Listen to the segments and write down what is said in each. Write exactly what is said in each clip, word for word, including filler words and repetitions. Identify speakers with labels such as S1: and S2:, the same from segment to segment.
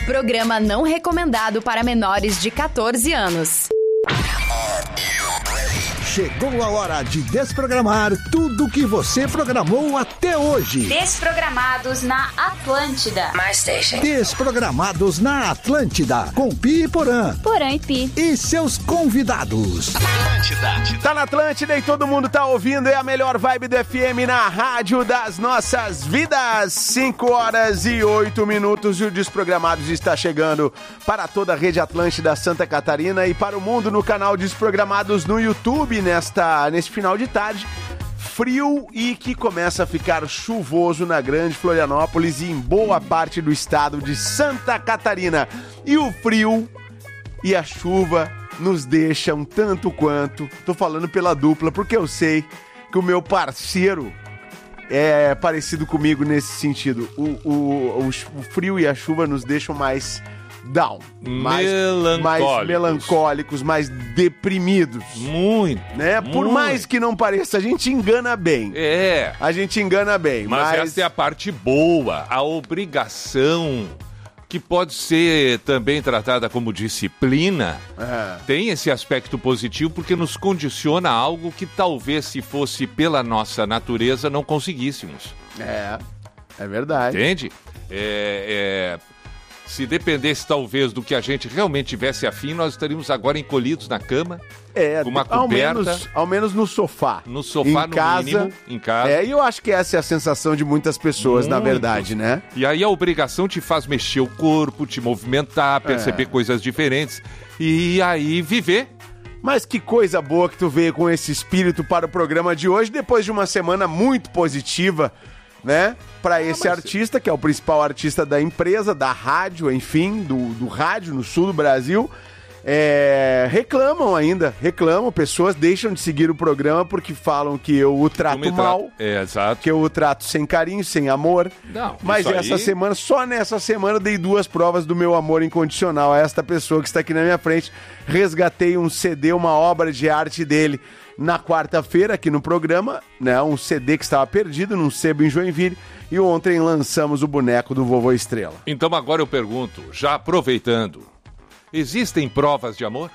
S1: Programa não recomendado para menores de catorze anos.
S2: Chegou a hora de desprogramar tudo que você programou até hoje.
S3: Desprogramados na Atlântida.
S4: My Station.
S2: Desprogramados na Atlântida, com Pi e Porã.
S3: Porã e Pi.
S2: E seus convidados.
S5: Atlântida. Tá na Atlântida e todo mundo tá ouvindo. É a melhor vibe do F M na rádio das nossas vidas. cinco horas e oito minutos e o Desprogramados está chegando para toda a rede Atlântida Santa Catarina e para o mundo no canal Desprogramados no YouTube. Nesta, neste final de tarde, frio e que começa a ficar chuvoso na Grande Florianópolis e em boa parte do estado de Santa Catarina. E o frio e a chuva nos deixam tanto quanto, tô falando pela dupla, porque eu sei que o meu parceiro é parecido comigo nesse sentido. O, o, o, o frio e a chuva nos deixam mais down, mais melancólicos. mais melancólicos, mais deprimidos.
S6: Muito.
S5: Né? Por
S6: muito.
S5: mais que não pareça, a gente engana bem.
S6: É.
S5: A gente engana bem.
S6: Mas,
S5: mas...
S6: essa é a parte boa, a obrigação, que pode ser também tratada como disciplina, é. tem esse aspecto positivo porque nos condiciona a algo que talvez se fosse pela nossa natureza não conseguíssemos.
S5: É, é verdade.
S6: Entende? É... é... Se dependesse, talvez, do que a gente realmente tivesse afim, nós estaríamos agora encolhidos na cama,
S5: é,
S6: com uma
S5: ao
S6: coberta.
S5: Menos, ao menos no sofá.
S6: No sofá,
S5: em
S6: no
S5: casa,
S6: mínimo, em casa.
S5: É, e eu acho que essa é a sensação de muitas pessoas, Muitos. na verdade, né?
S6: E aí a obrigação te faz mexer o corpo, te movimentar, perceber é. coisas diferentes e aí viver.
S5: Mas que coisa boa que tu veio com esse espírito para o programa de hoje, depois de uma semana muito positiva, né? Para esse ah, artista, que é o principal artista da empresa, da rádio, enfim, do, do rádio no sul do Brasil, é, reclamam ainda, reclamam, pessoas deixam de seguir o programa porque falam que eu o trato
S6: tra...
S5: mal,
S6: é, exato.
S5: que eu o trato sem carinho, sem amor.
S6: Não,
S5: mas essa
S6: aí...
S5: semana, só nessa semana, dei duas provas do meu amor incondicional a esta pessoa que está aqui na minha frente. Resgatei um C D, uma obra de arte dele, na quarta-feira aqui no programa, né, um C D que estava perdido num sebo em Joinville, e ontem lançamos o boneco do Vovô Estrela.
S6: Então agora eu pergunto, já aproveitando, existem provas de amor?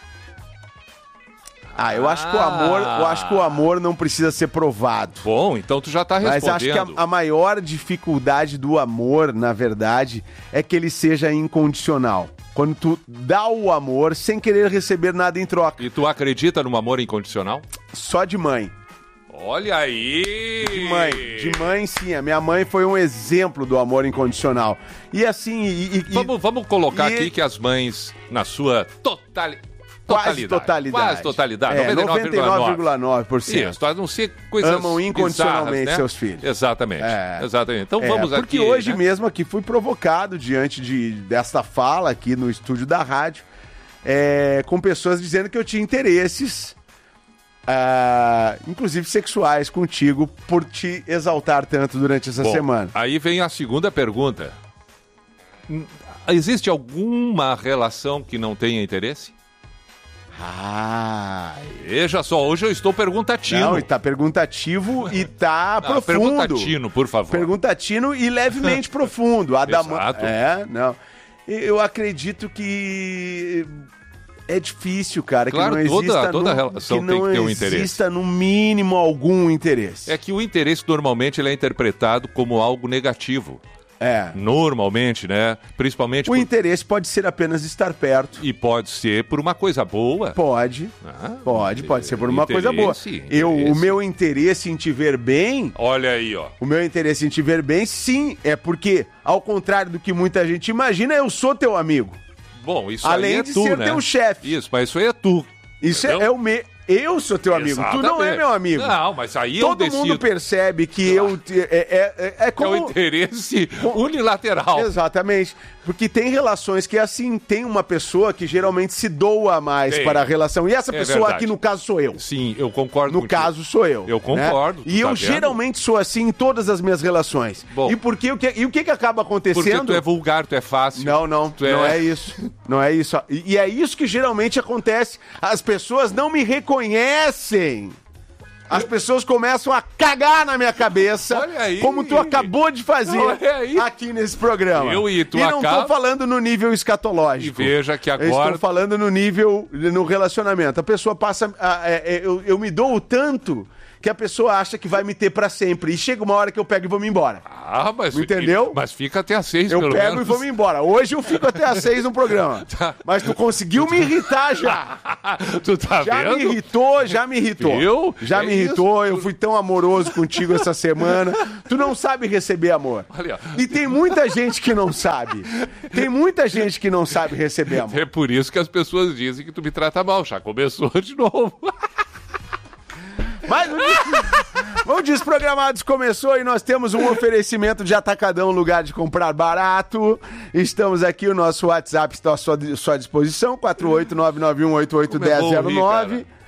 S5: Ah, eu acho que o amor, eu acho que o amor não precisa ser provado.
S6: Bom, então tu já está respondendo.
S5: Mas acho que a, a maior dificuldade do amor, na verdade, é que ele seja incondicional. Quando tu dá o amor sem querer receber nada em troca.
S6: E tu acredita no amor incondicional?
S5: Só de mãe.
S6: Olha aí!
S5: De mãe, de mãe sim. A minha mãe foi um exemplo do amor incondicional. E assim... E, e,
S6: vamos, vamos colocar
S5: e...
S6: aqui que as mães, na sua totalidade...
S5: Quase totalidade.
S6: Quase totalidade.
S5: É, noventa e nove vírgula nove por cento.
S6: Isso, a não ser coisas
S5: amam incondicionalmente
S6: bizarras, né?
S5: seus filhos.
S6: Exatamente. É. Exatamente. Então
S5: é,
S6: vamos
S5: porque
S6: aqui...
S5: Porque hoje
S6: né?
S5: mesmo aqui fui provocado diante de, desta fala aqui no estúdio da rádio, é, com pessoas dizendo que eu tinha interesses, uh, inclusive sexuais, contigo, por te exaltar tanto durante essa
S6: Bom,
S5: semana.
S6: Aí vem a segunda pergunta. Existe alguma relação que não tenha interesse?
S5: Ah,
S6: veja só, hoje eu estou perguntativo.
S5: Não, e tá perguntativo e tá
S6: não,
S5: profundo.
S6: Perguntatino, por favor.
S5: Perguntatino e levemente profundo. Adama...
S6: Exato.
S5: É, não. Eu acredito que é difícil, cara,
S6: claro,
S5: que não exista
S6: toda, toda
S5: no...
S6: relação
S5: que
S6: tem
S5: não
S6: que ter um interesse.
S5: exista no mínimo algum interesse.
S6: É que o interesse normalmente ele é interpretado como algo negativo.
S5: É.
S6: Normalmente, né? Principalmente...
S5: O
S6: por...
S5: interesse pode ser apenas estar perto.
S6: E pode ser por uma coisa boa.
S5: Pode. Ah, pode, pode ser por uma coisa boa.
S6: Interesse.
S5: Eu, o meu interesse em te ver bem...
S6: Olha aí, ó.
S5: O meu interesse em te ver bem, sim, é porque, ao contrário do que muita gente imagina, eu sou teu amigo.
S6: Bom, isso
S5: Além
S6: aí é
S5: de
S6: tu,
S5: ser
S6: né?
S5: teu chefe.
S6: Isso, mas isso aí é tu.
S5: Isso é, é o meu... Eu sou teu amigo,
S6: Exatamente.
S5: Tu não é meu amigo.
S6: Não, mas aí
S5: Todo
S6: eu decido.
S5: mundo percebe que claro. eu... É, é, é, como...
S6: é o interesse unilateral.
S5: Exatamente. Porque tem relações que, assim, tem uma pessoa que geralmente se doa mais tem. para a relação. E essa
S6: é
S5: pessoa
S6: verdade.
S5: aqui, no caso, sou eu.
S6: Sim, eu concordo
S5: No
S6: contigo.
S5: caso, sou eu.
S6: Eu concordo.
S5: Né? E eu
S6: tá
S5: geralmente sou assim em todas as minhas relações.
S6: Bom,
S5: e, porque, o que, e o que que acaba acontecendo?
S6: Porque tu é vulgar, tu é fácil.
S5: Não, não.
S6: Tu
S5: não
S6: é...
S5: é isso. Não é isso. E, e é isso que geralmente acontece. As pessoas não me reconhecem. As pessoas começam a cagar na minha cabeça,
S6: Olha aí.
S5: como tu acabou de fazer
S6: Olha aí.
S5: aqui nesse programa.
S6: Eu e tu
S5: e não
S6: acaba...
S5: tô falando no nível
S6: E
S5: escatológico.
S6: veja que
S5: Eu
S6: agora...
S5: estou falando no nível, no relacionamento. A pessoa passa... a- é, é, eu, eu me dou o tanto que a pessoa acha que vai me ter pra sempre. E chega uma hora que eu pego e vou me embora.
S6: Ah, mas...
S5: Entendeu?
S6: Mas fica até às seis,
S5: Eu
S6: pelo
S5: pego
S6: menos.
S5: e vou me embora. Hoje eu fico até às seis no programa.
S6: Tá.
S5: Mas tu conseguiu me irritar já.
S6: Tu tá
S5: Já
S6: vendo?
S5: me irritou, já me irritou.
S6: Viu?
S5: Já
S6: É
S5: me irritou,
S6: isso.
S5: eu fui tão amoroso contigo essa semana. Tu não sabe receber amor.
S6: Olha, ó.
S5: E tem muita gente que não sabe. Tem muita gente que não sabe receber amor.
S6: É por isso que as pessoas dizem que tu me trata mal. Já começou de novo.
S5: Mas o Des- o Desprogramados começou e nós temos um oferecimento de Atacadão, lugar de comprar barato. Estamos aqui, o nosso WhatsApp está à sua, sua disposição, quatro oito nove nove um oito oito um
S6: Como é
S5: zero
S6: bom
S5: zero
S6: rir,
S5: nove.
S6: cara.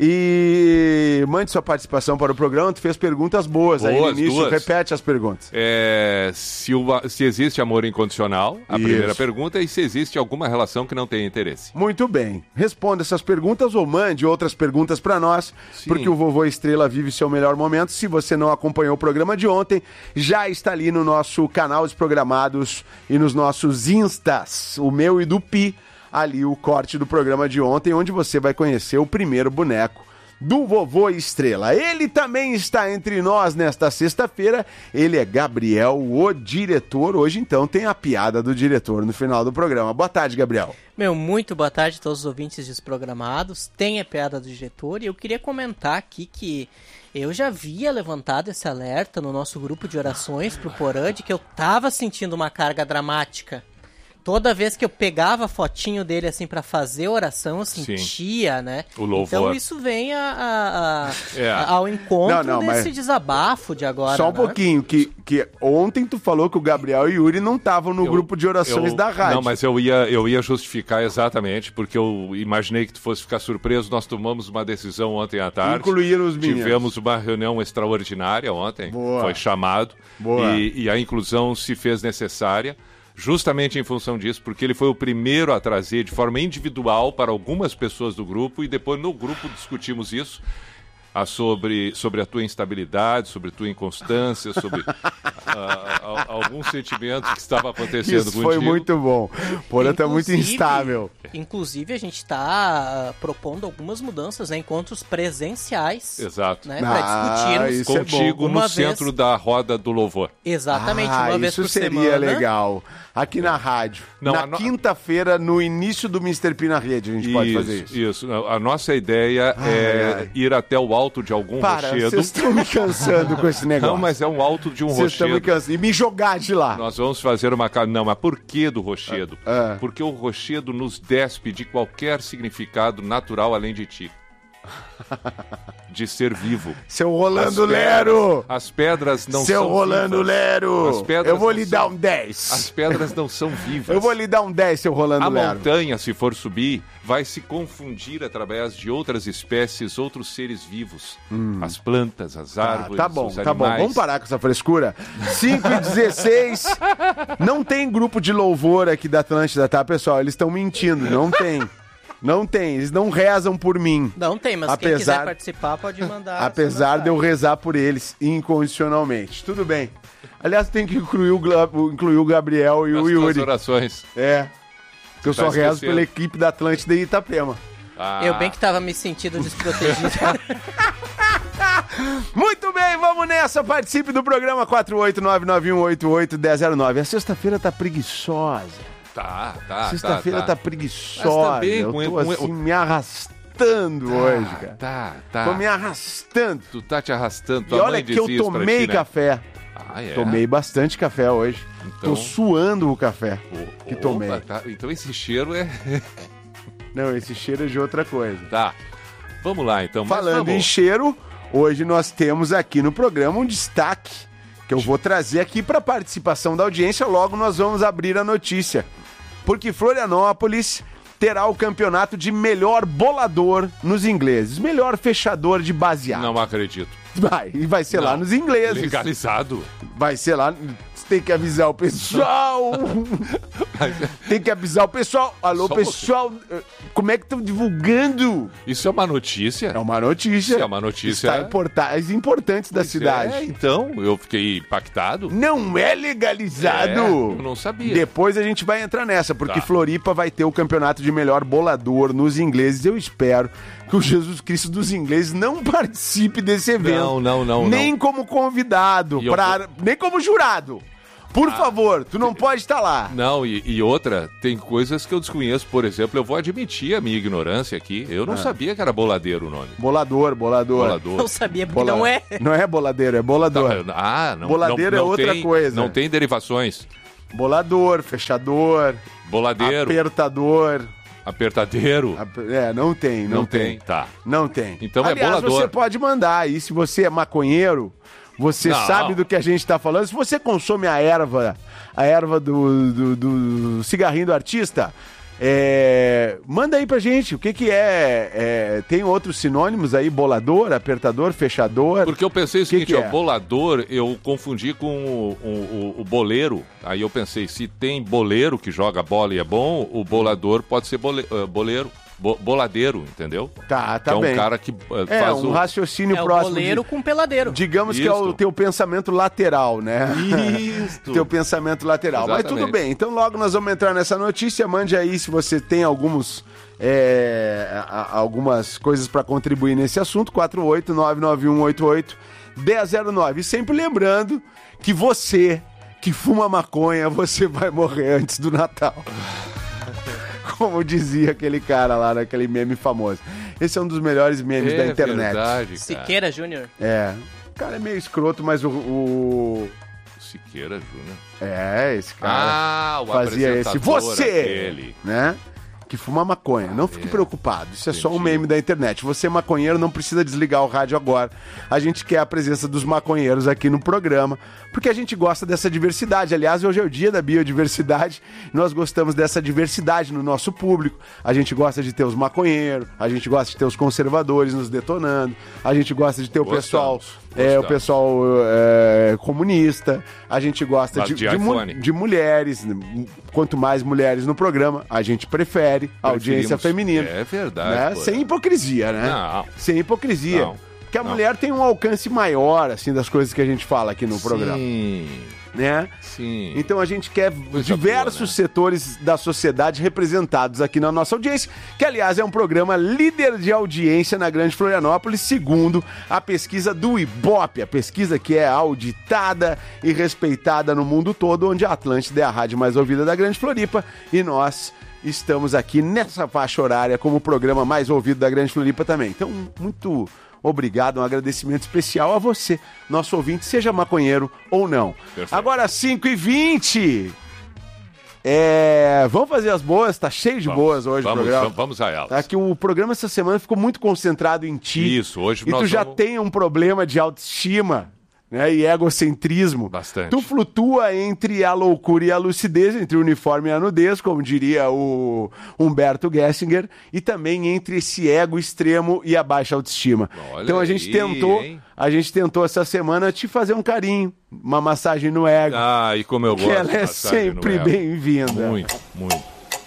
S5: E mande sua participação para o programa. Tu fez perguntas boas, aí no
S6: Boas,
S5: início.
S6: duas.
S5: Repete as perguntas.
S6: É, se, o- se existe amor incondicional, a
S5: Isso.
S6: primeira pergunta, e se existe alguma relação que não tenha interesse.
S5: Muito bem. Responda essas perguntas ou mande outras perguntas para nós,
S6: Sim.
S5: porque o Vovô Estrela vive seu melhor momento. Se você não acompanhou o programa de ontem, já está ali no nosso canal Desprogramados e nos nossos Instas, o meu e do Pi, ali o corte do programa de ontem, onde você vai conhecer o primeiro boneco do Vovô Estrela. Ele também está entre nós nesta sexta-feira. Ele é Gabriel, o diretor. Hoje, então, tem a piada do diretor no final do programa. Boa tarde, Gabriel.
S4: Meu, muito boa tarde a todos os ouvintes desprogramados. Tem a piada do diretor e eu queria comentar aqui que eu já havia levantado esse alerta no nosso grupo de orações pro Porã de que eu tava sentindo uma carga dramática. Toda vez que eu pegava a fotinho dele assim pra fazer oração, eu sentia, né?
S6: O louvor.
S4: Então isso vem a, a- a-
S6: É.
S4: a- ao encontro
S5: Não, não,
S4: desse
S5: mas-
S4: desabafo de agora.
S5: Só um
S4: né?
S5: pouquinho, que, que ontem tu falou que o Gabriel e o Yuri não estavam no
S6: Eu-
S5: grupo de orações
S6: eu-
S5: da rádio.
S6: Não, mas eu ia, eu ia justificar exatamente, porque eu imaginei que tu fosse ficar surpreso. Nós tomamos uma decisão ontem à tarde.
S5: Incluir os meninos.
S6: Tivemos uma reunião extraordinária ontem.
S5: Boa.
S6: Foi chamado.
S5: Boa.
S6: E, e a inclusão se fez necessária. Justamente em função disso, porque ele foi o primeiro a trazer de forma individual para algumas pessoas do grupo, e depois no grupo discutimos isso, a sobre, sobre a tua instabilidade, sobre a tua inconstância, sobre ah, a- alguns sentimentos que estavam acontecendo
S5: Isso
S6: contigo.
S5: foi muito bom. O Porã tá muito
S4: Inclusive-
S5: instável.
S4: Inclusive, a gente está propondo algumas mudanças, né? Encontros presenciais.
S6: Exato.
S4: Né?
S5: Ah,
S4: Para discutirmos
S5: isso é bom.
S6: Contigo
S4: Uma
S6: no
S4: vez-
S6: centro da roda do louvor.
S4: Exatamente,
S5: Ah,
S4: uma vez
S5: isso
S4: por
S5: seria
S4: semana.
S5: legal. Aqui na rádio.
S6: Não,
S5: na
S6: a no-
S5: quinta-feira, no início do mister P na rede, a gente pode fazer isso.
S6: Isso. A nossa ideia
S5: Ai,
S6: é
S5: ai.
S6: ir até o alto de algum
S5: Para,
S6: rochedo.
S5: vocês estão me cansando com esse negócio.
S6: Não, mas é um alto de um
S5: Vocês estão me
S6: rochedo.
S5: cansando. E me jogar de lá.
S6: Nós vamos fazer uma... ca- Não, mas por que do rochedo?
S5: Ah, ah.
S6: Porque o rochedo nos despe de qualquer significado natural além de ti. De ser vivo.
S5: Seu Rolando
S6: As pedras-
S5: Lero!
S6: As pedras não
S5: Seu
S6: são
S5: Rolando
S6: vivas.
S5: Lero!
S6: As pedras
S5: Eu vou
S6: não
S5: lhe
S6: são-
S5: dar um dez.
S6: As pedras não são vivas.
S5: Eu vou lhe dar um dez, seu Rolando
S6: A
S5: Lero.
S6: montanha, se for subir, vai se confundir através de outras espécies, outros seres vivos. As plantas, as
S5: Ah,
S6: árvores,
S5: tá bom,
S6: os
S5: tá bom.
S6: animais.
S5: Vamos parar com essa frescura. cinco e dezesseis. Não tem grupo de louvor aqui da Atlântida, tá, pessoal? Eles estão mentindo. Não tem. Não tem. Eles não rezam por mim.
S4: Não tem, mas quem
S5: Apesar-
S4: quiser participar pode mandar.
S5: Apesar
S4: sua
S5: de eu
S4: mensagem.
S5: rezar por eles incondicionalmente. Tudo bem. Aliás, tem que incluir o, Gla- incluir o Gabriel e
S6: Nas
S5: o
S6: tuas
S5: Yuri.
S6: orações.
S5: É. Porque eu
S6: Tá
S5: só rezo
S6: esquecendo.
S5: pela equipe da Atlântida e Itapema.
S6: Ah,
S4: Eu bem que tava me sentindo desprotegido.
S5: Muito bem, vamos nessa. Participe do programa quatro oito nove nove um oito oito um zero zero nove. A sexta-feira tá preguiçosa.
S6: Tá, tá,
S5: Sexta-feira
S6: tá,
S5: tá,
S6: tá.
S5: preguiçosa.
S6: Mas também
S5: eu
S6: com-
S5: tô
S6: com-
S5: assim, me arrastando hoje, cara.
S6: Tá, tá.
S5: Tô me arrastando.
S6: Tu tá te arrastando.
S5: E
S6: Tua
S5: olha
S6: mãe
S5: que eu
S6: dizia isso pra
S5: tomei
S6: ti, né?
S5: café.
S6: Ah, é?
S5: Tomei bastante café hoje.
S6: Então-
S5: Tô suando o café
S6: O-
S5: que
S6: opa,
S5: tomei.
S6: tá. Então esse cheiro é...
S5: Não, esse cheiro é de outra coisa.
S6: Tá. Vamos lá, então. Mas
S5: Falando
S6: vamos.
S5: em cheiro, hoje nós temos aqui no programa um destaque que eu vou trazer aqui para participação da audiência. Logo nós vamos abrir a notícia. Porque Florianópolis terá o campeonato de melhor bolador nos ingleses, melhor fechador de baseado.
S6: Não acredito.
S5: Vai, e vai ser lá
S6: Não.
S5: nos ingleses.
S6: Legalizado.
S5: Vai ser lá, você tem que avisar o pessoal. Tem que avisar o pessoal. Alô,
S6: Só
S5: pessoal, como é que estão divulgando?
S6: Isso é uma notícia?
S5: É uma notícia.
S6: Isso é uma notícia.
S5: Está em portais importantes da
S6: Pois
S5: cidade.
S6: É, então, eu fiquei impactado.
S5: Não é legalizado.
S6: É, eu não sabia.
S5: Depois a gente vai entrar nessa, porque
S6: Tá.
S5: Floripa vai ter o campeonato de melhor bolador nos ingleses. Eu espero que o Jesus Cristo dos ingleses não participe desse evento.
S6: Não, não, não,
S5: Nem
S6: não.
S5: como convidado,
S6: E eu
S5: pra- nem como jurado. Por
S6: Ah.
S5: favor, tu não pode estar lá.
S6: Não, e, e outra, tem coisas que eu desconheço. Por exemplo, eu vou admitir a minha ignorância aqui. Eu não sabia que era boladeiro o nome.
S5: Bolador, bolador.
S6: Bolador.
S4: Não sabia, porque
S5: Bola-
S4: não é.
S5: Não é boladeiro, é bolador.
S6: Tá, ah, não.
S5: Boladeiro
S6: não,
S5: é
S6: não
S5: outra
S6: tem-
S5: coisa.
S6: Não tem derivações.
S5: Bolador, fechador,
S6: Boladeiro,
S5: apertador.
S6: apertadeiro.
S5: Ap- É, não tem, não,
S6: Não
S5: tem.
S6: tem, tá.
S5: Não tem.
S6: Então é
S5: Aliás,
S6: bolador.
S5: você pode mandar aí, se você é maconheiro, você
S6: Não.
S5: sabe do que a gente tá falando. Se você consome a erva, a erva do, do, do cigarrinho do artista, é, manda aí pra gente. O que que é, é? Tem outros sinônimos aí? Bolador, apertador, fechador?
S6: Porque eu pensei o
S5: Que
S6: seguinte,
S5: que
S6: ó,
S5: é?
S6: bolador, eu confundi com o, o- o- o boleiro. Aí eu pensei, se tem boleiro que joga bola e é bom, o bolador pode ser bole, eh, boleiro, bo- boladeiro, entendeu?
S5: Tá, tá
S6: que é
S5: bem.
S6: um cara que eh,
S5: É,
S6: faz
S5: um
S6: o...
S5: raciocínio
S4: É o
S5: próximo.
S4: goleiro
S5: de-
S4: com peladeiro.
S5: Digamos que é o
S6: Isso.
S5: teu pensamento lateral, né?
S6: Isso.
S5: Teu pensamento lateral. Mas
S6: Exatamente.
S5: tudo bem, então logo nós vamos entrar nessa notícia. Mande aí se você tem alguns, é, a- a- algumas coisas para contribuir nesse assunto. quatro oito nove nove um oito oito um zero zero nove. E sempre lembrando que você que fuma maconha, você vai morrer antes do Natal. Como dizia aquele cara lá naquele meme famoso. Esse é um dos melhores memes
S6: É
S5: da internet.
S6: verdade, cara.
S4: Siqueira Júnior.
S5: É. O cara é meio escroto, mas o- o...
S6: Siqueira Júnior.
S5: É, esse cara
S6: Ah, o
S5: fazia esse.
S6: apresentador
S5: Você!
S6: aquele.
S5: Né? Que fuma maconha. Não fique preocupado. Isso é só um
S6: Entendi.
S5: meme da internet. Você, maconheiro, não precisa desligar o rádio agora. A gente quer a presença dos maconheiros aqui no programa, porque a gente gosta dessa diversidade. Aliás, hoje é o dia da biodiversidade. Nós gostamos dessa diversidade no nosso público. A gente gosta de ter os maconheiros, a gente gosta de ter os conservadores nos detonando, a gente gosta de ter o
S6: Gostamos,
S5: pessoal, é, o
S6: gostamos.
S5: pessoal é, comunista, a gente gosta
S6: Mas
S5: de,
S6: de
S5: de mu-
S6: iPhone.
S5: de mulheres. Quanto mais mulheres no programa, a gente prefere a audiência
S6: Preferimos.
S5: feminina.
S6: É verdade.
S5: Né?
S6: pô.
S5: Sem hipocrisia, né?
S6: Não.
S5: Sem hipocrisia.
S6: Não.
S5: Porque a
S6: Não.
S5: mulher tem um alcance maior, assim, das coisas que a gente fala aqui no programa.
S6: Sim,
S5: Né?
S6: sim.
S5: Então a gente quer
S6: Coisa
S5: diversos
S6: boa, né?
S5: setores da sociedade representados aqui na nossa audiência, que aliás é um programa líder de audiência na Grande Florianópolis, segundo a pesquisa do Ibope, a pesquisa que é auditada e respeitada no mundo todo, onde a Atlântida é a rádio mais ouvida da Grande Floripa e nós estamos aqui nessa faixa horária como o programa mais ouvido da Grande Floripa também. Então, muito obrigado, um agradecimento especial a você, nosso ouvinte, seja maconheiro ou não.
S6: Perfeito.
S5: Agora, cinco e vinte. É, vamos fazer as boas, tá cheio de
S6: Vamos,
S5: boas hoje
S6: vamos,
S5: o programa.
S6: vamos, vamos a elas.
S5: Tá que o programa essa semana ficou muito concentrado em ti.
S6: Isso, hoje
S5: E tu
S6: nós
S5: já
S6: vamos-
S5: tem um problema de autoestima, né, e egocentrismo.
S6: Bastante.
S5: Tu flutua entre a loucura e a lucidez, entre o uniforme e a nudez, como diria o Humberto Gessinger, e também entre esse ego extremo e a baixa autoestima.
S6: Olha
S5: então a gente
S6: aí,
S5: tentou,
S6: hein?
S5: a gente tentou essa semana te fazer um carinho, uma massagem no ego,
S6: Ah, e como eu
S5: que
S6: gosto.
S5: ela
S6: de
S5: é
S6: massagem no
S5: sempre
S6: ego.
S5: bem-vinda.
S6: Muito, muito.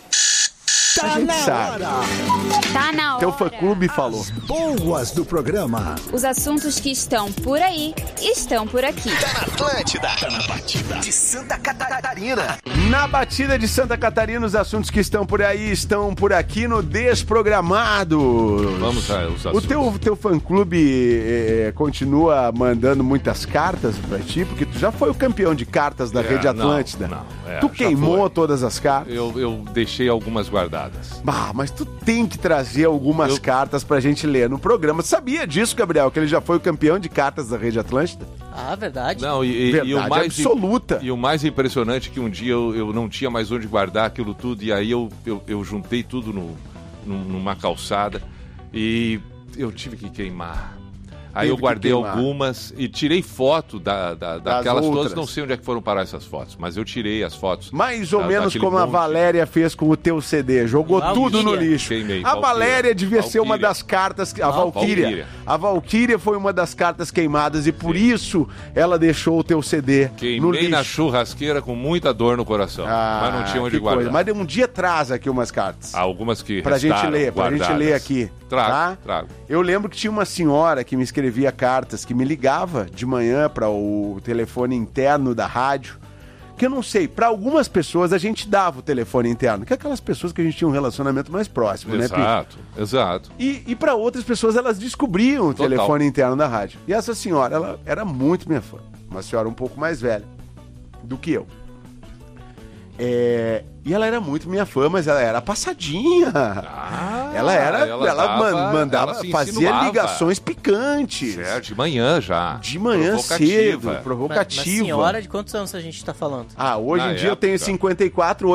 S5: A gente sabe.
S3: Tá na hora.
S5: Teu fã-clube falou.
S2: Boas do programa.
S3: Os assuntos que estão por aí estão por aqui.
S2: Atlântida. Tá na batida de Santa Catarina.
S5: Na batida de Santa Catarina, os assuntos que estão por aí estão por aqui no Desprogramado.
S6: Vamos a os
S5: O
S6: assuntos.
S5: teu, teu fã-clube eh, continua mandando muitas cartas pra ti? Porque tu já foi o campeão de cartas da
S6: É,
S5: Rede
S6: não,
S5: Atlântida.
S6: não, é,
S5: tu
S6: já
S5: queimou
S6: foi.
S5: todas as cartas?
S6: Eu, eu deixei algumas guardadas.
S5: Bah, mas tu tem que trazer algumas
S6: Eu-
S5: cartas pra gente ler no programa. Sabia disso, Gabriel? Que ele já foi o campeão de cartas da Rede Atlântida?
S4: Ah, verdade.
S6: Não, e, e-
S5: Verdade
S6: e o mais
S5: absoluta.
S6: E o mais impressionante é que um dia eu, eu não tinha mais onde guardar aquilo tudo, e aí eu, eu, eu juntei tudo no, num- numa calçada e eu tive que queimar. Aí eu guardei
S5: queimar.
S6: algumas e tirei foto da, da, daquelas
S5: outras.
S6: todas. Não sei onde é que foram parar essas fotos, mas eu tirei as fotos.
S5: Mais ou
S6: da,
S5: menos
S6: daquele
S5: como a
S6: monte.
S5: Valéria fez com o teu C D. Jogou
S4: Valquíria.
S5: tudo no lixo.
S6: Queimei,
S5: a
S6: Valquíria.
S5: Valéria devia ser uma
S6: Valquíria.
S5: das cartas... A
S6: Val-
S5: Valquíria.
S6: Valquíria.
S5: A Valquíria foi uma das cartas queimadas e por isso ela deixou o teu C D no
S6: Queimei
S5: lixo.
S6: na churrasqueira com muita dor no coração.
S5: Ah,
S6: mas não tinha onde
S5: que
S6: guardar.
S5: coisa. Mas um dia traz aqui umas cartas.
S6: Há algumas que
S5: Pra gente
S6: restaram,
S5: ler, pra gente
S6: guardadas.
S5: ler aqui.
S6: Trago,
S5: tá?
S6: trago.
S5: Eu lembro que tinha uma senhora que me escrevia cartas, que me ligava de manhã para o telefone interno da rádio. Que eu não sei, para algumas pessoas a gente dava o telefone interno, que é aquelas pessoas que a gente tinha um relacionamento mais próximo, né, Pi?
S6: Exato, exato.
S5: E, e para outras pessoas elas descobriam o
S6: Total.
S5: telefone interno da rádio. E essa senhora, ela era muito minha fã. Uma senhora um pouco mais velha do que eu. É, e ela era muito minha fã, mas ela era passadinha.
S6: Ah,
S5: ela era, ela,
S6: dava-
S5: man- mandava,
S6: ela se
S5: fazia
S6: insinuava.
S5: ligações picantes.
S6: Certo, de manhã já.
S5: De manhã cedo,
S6: Provocativa.
S4: Mas, mas
S5: provocativa.
S4: senhora, de quantos anos a gente tá falando?
S5: Ah, hoje
S6: Na
S5: em dia eu tenho
S6: época.
S5: cinquenta e quatro,